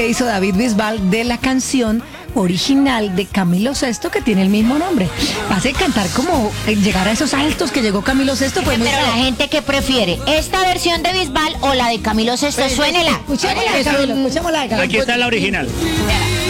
Hizo David Bisbal de la canción original de Camilo Sesto que tiene el mismo nombre. Hace cantar como llegar a esos altos que llegó Camilo Sesto. Pues pero la gente que prefiere esta versión de Bisbal o la de Camilo Sesto, suénela. Escuchémosla de Camilo, escuchémosla de Camilo. Aquí está la original.